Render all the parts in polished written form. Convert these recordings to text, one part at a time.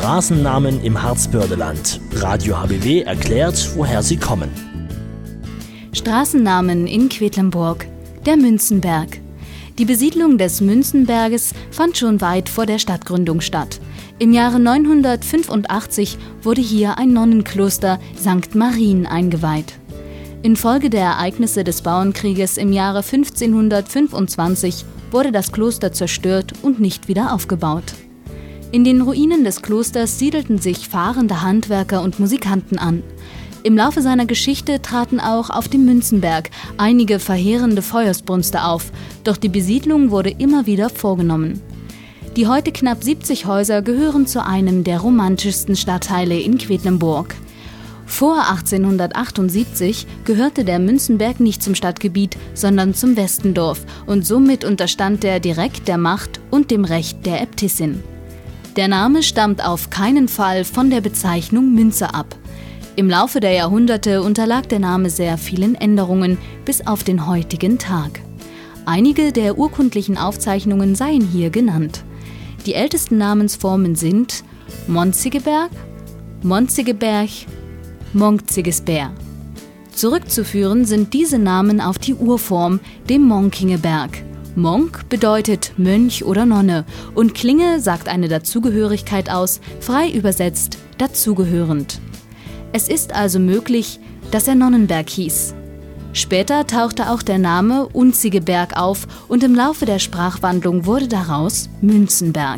Straßennamen im Harzbördeland. Radio HBW erklärt, woher sie kommen. Straßennamen in Quedlinburg. Der Münzenberg. Die Besiedlung des Münzenberges fand schon weit vor der Stadtgründung statt. Im Jahre 985 wurde hier ein Nonnenkloster St. Marien eingeweiht. Infolge der Ereignisse des Bauernkrieges im Jahre 1525 wurde das Kloster zerstört und nicht wieder aufgebaut. In den Ruinen des Klosters siedelten sich fahrende Handwerker und Musikanten an. Im Laufe seiner Geschichte traten auch auf dem Münzenberg einige verheerende Feuersbrünste auf, doch die Besiedlung wurde immer wieder vorgenommen. Die heute knapp 70 Häuser gehören zu einem der romantischsten Stadtteile in Quedlinburg. Vor 1878 gehörte der Münzenberg nicht zum Stadtgebiet, sondern zum Westendorf und somit unterstand er direkt der Macht und dem Recht der Äbtissin. Der Name stammt auf keinen Fall von der Bezeichnung Münze ab. Im Laufe der Jahrhunderte unterlag der Name sehr vielen Änderungen bis auf den heutigen Tag. Einige der urkundlichen Aufzeichnungen seien hier genannt. Die ältesten Namensformen sind Monzigeberg, Monzigeberg, Monkzigesberg. Zurückzuführen sind diese Namen auf die Urform, dem Monkingeberg. Monk bedeutet Mönch oder Nonne und Klinge sagt eine Dazugehörigkeit aus, frei übersetzt dazugehörend. Es ist also möglich, dass er Nonnenberg hieß. Später tauchte auch der Name Unzigeberg auf und im Laufe der Sprachwandlung wurde daraus Münzenberg.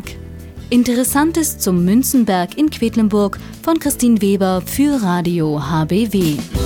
Interessantes zum Münzenberg in Quedlinburg von Christine Weber für Radio HBW.